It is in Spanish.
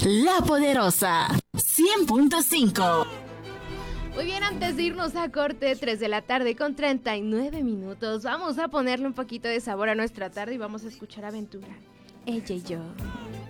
La Poderosa 100.5. Muy bien, antes de irnos a corte, 3 de la tarde con 39 minutos, vamos a ponerle un poquito de sabor a nuestra tarde y vamos a escuchar Aventura, ella y yo.